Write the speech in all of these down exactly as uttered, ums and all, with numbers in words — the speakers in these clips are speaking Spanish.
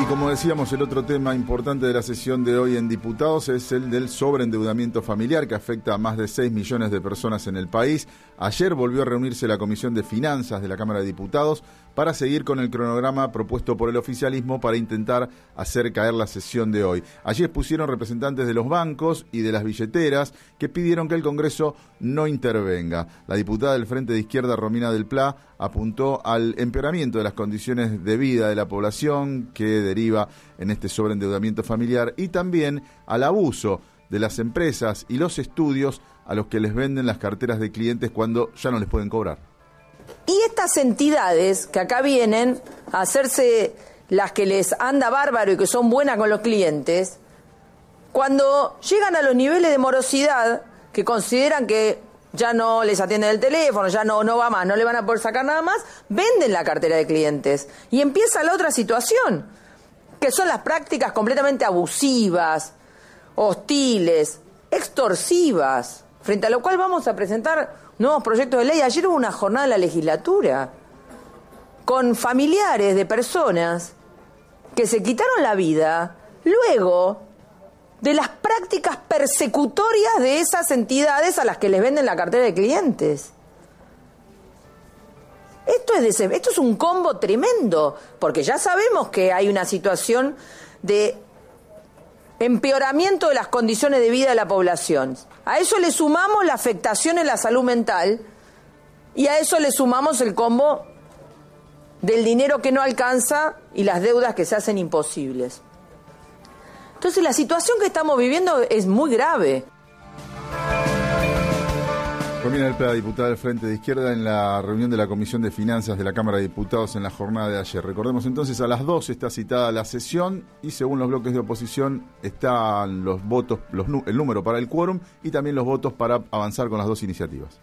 Y como decíamos, el otro tema importante de la sesión de hoy en Diputados es el del sobreendeudamiento familiar que afecta a más de seis millones de personas en el país. Ayer volvió a reunirse la Comisión de Finanzas de la Cámara de Diputados para seguir con el cronograma propuesto por el oficialismo para intentar hacer caer la sesión de hoy. Allí expusieron representantes de los bancos y de las billeteras que pidieron que el Congreso no intervenga. La diputada del Frente de Izquierda, Romina del Pla, apuntó al empeoramiento de las condiciones de vida de la población que deriva en este sobreendeudamiento familiar y también al abuso de las empresas y los estudios a los que les venden las carteras de clientes cuando ya no les pueden cobrar. Y estas entidades que acá vienen a hacerse las que les anda bárbaro y que son buenas con los clientes, cuando llegan a los niveles de morosidad que consideran que ya no les atienden el teléfono, ya no, no va más, no le van a poder sacar nada más, venden la cartera de clientes. Y empieza la otra situación, que son las prácticas completamente abusivas, hostiles, extorsivas, frente a lo cual vamos a presentar nuevos proyectos de ley. Ayer hubo una jornada en la legislatura con familiares de personas que se quitaron la vida luego de las prácticas persecutorias de esas entidades a las que les venden la cartera de clientes. Esto es, de, esto es un combo tremendo, porque ya sabemos que hay una situación de empeoramiento de las condiciones de vida de la población. A eso le sumamos la afectación en la salud mental y a eso le sumamos el combo del dinero que no alcanza y las deudas que se hacen imposibles. Entonces la situación que estamos viviendo es muy grave. Romina del Pla, diputada del Frente de Izquierda, en la reunión de la Comisión de Finanzas de la Cámara de Diputados en la jornada de ayer. Recordemos entonces, a las dos está citada la sesión y según los bloques de oposición están los votos, los, el número para el quórum y también los votos para avanzar con las dos iniciativas.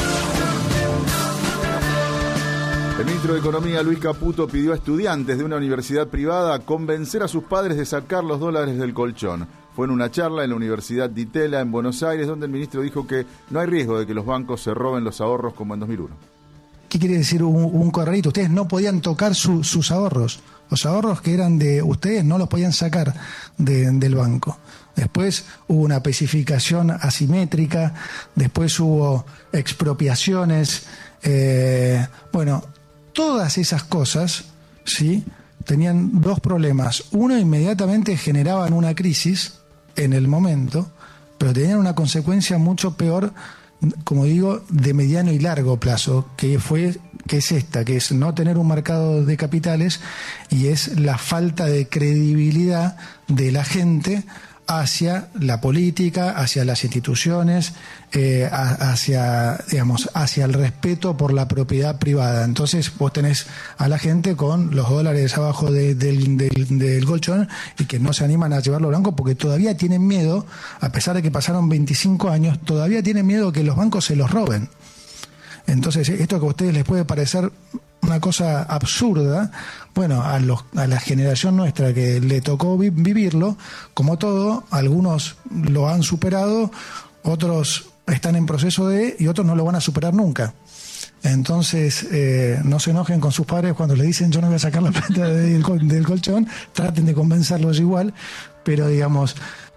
El ministro de Economía, Luis Caputo, pidió a estudiantes de una universidad privada convencer a sus padres de sacar los dólares del colchón. Fue en una charla en la Universidad Di Tella, en Buenos Aires, donde el ministro dijo que no hay riesgo de que los bancos se roben los ahorros como en dos mil uno. ¿Qué quiere decir un, un corralito? Ustedes no podían tocar su, sus ahorros. Los ahorros que eran de ustedes no los podían sacar de, del banco. Después hubo una especificación asimétrica, después hubo expropiaciones. Eh, bueno, todas esas cosas, ¿sí?, tenían dos problemas. Uno, inmediatamente generaban una crisis en el momento, pero tenían una consecuencia mucho peor, como digo, de mediano y largo plazo, que fue, que es esta, que es no tener un mercado de capitales y es la falta de credibilidad de la gente hacia la política, hacia las instituciones, eh, hacia, digamos, hacia el respeto por la propiedad privada. Entonces vos tenés a la gente con los dólares abajo de, del, del, del colchón y que no se animan a llevarlo al banco porque todavía tienen miedo, a pesar de que pasaron veinticinco años, todavía tienen miedo que los bancos se los roben. Entonces esto que a ustedes les puede parecer una cosa absurda, bueno, a, los, a la generación nuestra que le tocó vi, vivirlo, como todo, algunos lo han superado, otros están en proceso de, y otros no lo van a superar nunca. Entonces, eh, no se enojen con sus padres cuando le dicen yo no voy a sacar la plata del, del colchón, traten de convencerlos igual, pero digamos...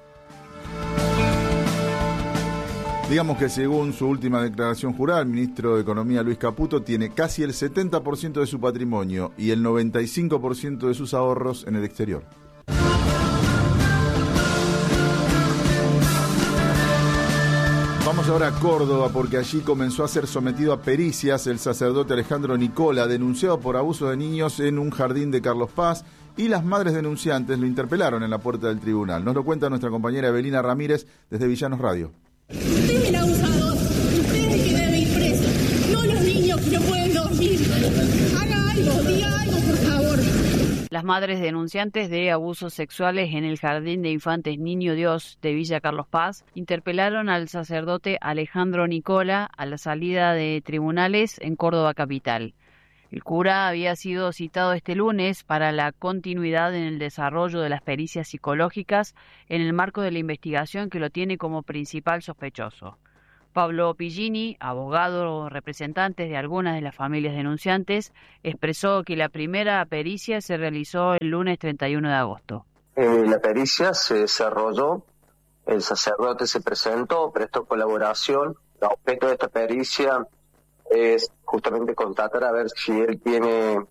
Digamos que según su última declaración jurada, el ministro de Economía, Luis Caputo, tiene casi el setenta por ciento de su patrimonio y el noventa y cinco por ciento de sus ahorros en el exterior. Vamos ahora a Córdoba porque allí comenzó a ser sometido a pericias el sacerdote Alejandro Nicola, denunciado por abuso de niños en un jardín de Carlos Paz, y las madres denunciantes lo interpelaron en la puerta del tribunal. Nos lo cuenta nuestra compañera Evelina Ramírez desde Villanos Radio. Usted es el abusador, usted es el que debe ir preso, no los niños que no pueden dormir. Haga algo, diga algo, por favor. Las madres denunciantes de abusos sexuales en el Jardín de Infantes Niño Dios de Villa Carlos Paz interpelaron al sacerdote Alejandro Nicola a la salida de tribunales en Córdoba capital. El cura había sido citado este lunes para la continuidad en el desarrollo de las pericias psicológicas en el marco de la investigación que lo tiene como principal sospechoso. Pablo Pillini, abogado o representante de algunas de las familias denunciantes, expresó que la primera pericia se realizó el lunes treinta y uno de agosto. Eh, la pericia se desarrolló, el sacerdote se presentó, prestó colaboración. El objeto de esta pericia es justamente constatar a ver si él tiene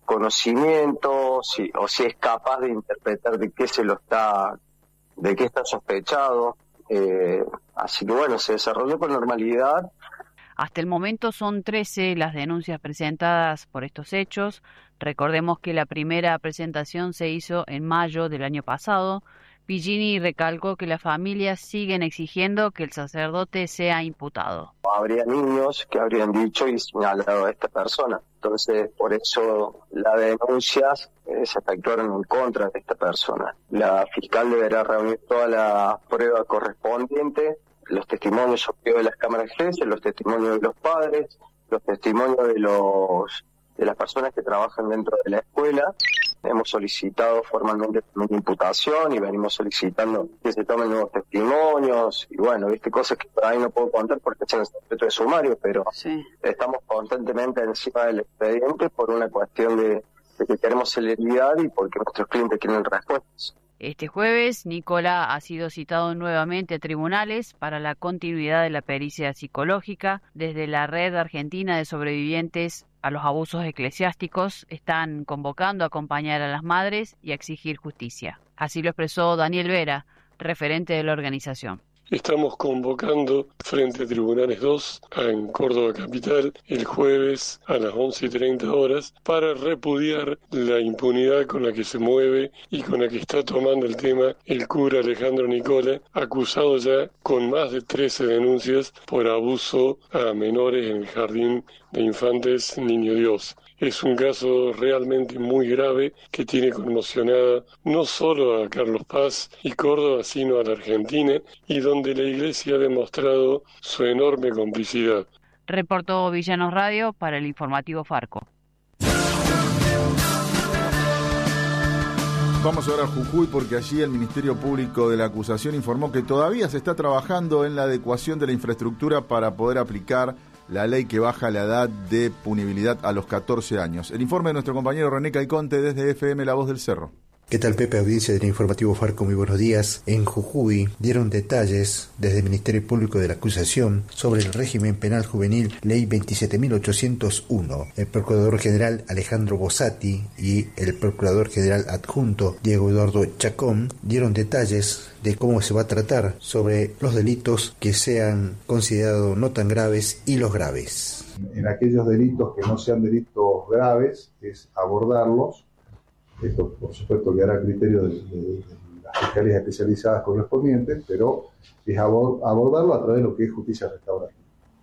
conocimiento si, o si es capaz de interpretar de qué se lo está, de qué está sospechado. Eh, así que bueno, se desarrolló con normalidad. Hasta el momento son trece las denuncias presentadas por estos hechos. Recordemos que la primera presentación se hizo en mayo del año pasado. Pillini recalcó que las familias siguen exigiendo que el sacerdote sea imputado. Habría niños que habrían dicho y señalado a esta persona. Entonces, por eso las denuncias eh, se efectuaron en contra de esta persona. La fiscal deberá reunir toda la prueba correspondiente, los testimonios de las cámaras de Gesell, los testimonios de los padres, los testimonios de los de las personas que trabajan dentro de la escuela. Hemos solicitado formalmente una imputación y venimos solicitando que se tomen nuevos testimonios y bueno, viste, cosas que por ahí no puedo contar porque son el secreto de sumario, pero sí, estamos constantemente encima del expediente por una cuestión de, de que queremos celeridad y porque nuestros clientes quieren respuestas. Este jueves, Nicola ha sido citado nuevamente a tribunales para la continuidad de la pericia psicológica. Desde la Red Argentina de Sobrevivientes a los Abusos Eclesiásticos están convocando a acompañar a las madres y a exigir justicia. Así lo expresó Daniel Vera, referente de la organización. Estamos convocando frente a Tribunales dos en Córdoba Capital el jueves a las once y treinta horas para repudiar la impunidad con la que se mueve y con la que está tomando el tema el cura Alejandro Nicola, acusado ya con más de trece denuncias por abuso a menores en el Jardín de Infantes Niño Dios. Es un caso realmente muy grave que tiene conmocionada no solo a Carlos Paz y Córdoba, sino a la Argentina, y donde la Iglesia ha demostrado su enorme complicidad. Reportó Villanos Radio para el informativo Farco. Vamos ahora a Jujuy porque allí el Ministerio Público de la Acusación informó que todavía se está trabajando en la adecuación de la infraestructura para poder aplicar la ley que baja la edad de punibilidad a los catorce años. El informe de nuestro compañero René Caiconte desde F M La Voz del Cerro. ¿Qué tal, Pepe? Audiencia del informativo Farco, muy buenos días. En Jujuy dieron detalles desde el Ministerio Público de la Acusación sobre el régimen penal juvenil Ley veintisiete mil ochocientos uno. El Procurador General Alejandro Bossati y el Procurador General Adjunto Diego Eduardo Chacón dieron detalles de cómo se va a tratar sobre los delitos que sean considerados no tan graves y los graves. En aquellos delitos que no sean delitos graves es abordarlos. Esto, por supuesto, quedará a criterio de, de, de las fiscalías especializadas correspondientes, pero es abordarlo a través de lo que es justicia restaurativa.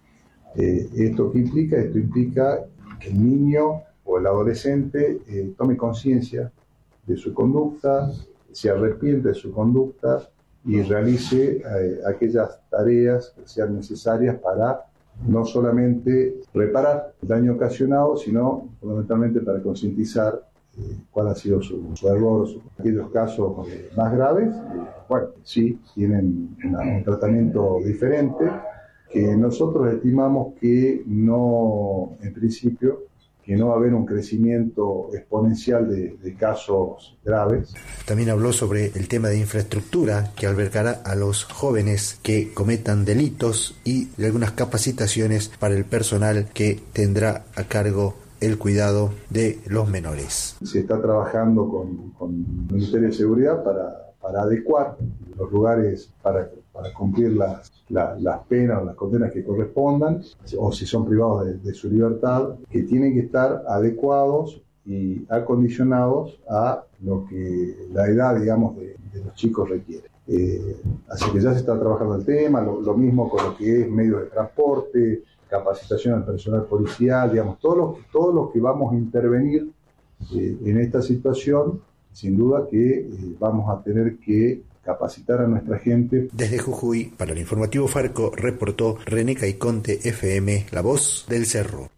Eh, ¿Esto qué implica? Esto implica que el niño o el adolescente eh, tome conciencia de su conducta, se arrepiente de su conducta y realice eh, aquellas tareas que sean necesarias para no solamente reparar el daño ocasionado, sino fundamentalmente para concientizar Eh, cuál ha sido su, su error. Su, aquellos casos eh, más graves, eh, bueno, sí, tienen una, un tratamiento diferente, que nosotros estimamos que no, en principio, que no va a haber un crecimiento exponencial de, de casos graves. También habló sobre el tema de infraestructura que albergará a los jóvenes que cometan delitos y de algunas capacitaciones para el personal que tendrá a cargo el cuidado de los menores. Se está trabajando con, con el Ministerio de Seguridad para, para adecuar los lugares para, para cumplir las, la, las penas o las condenas que correspondan, o si son privados de, de su libertad, que tienen que estar adecuados y acondicionados a lo que la edad, digamos, de, de los chicos requiere. Eh, así que ya se está trabajando el tema, lo, lo mismo con lo que es medios de transporte, capacitación al personal policial, digamos, todos los, todos los que vamos a intervenir eh, en esta situación, sin duda que eh, vamos a tener que capacitar a nuestra gente. Desde Jujuy, para el informativo Farco, reportó René Caiconte, F M, La Voz del Cerro.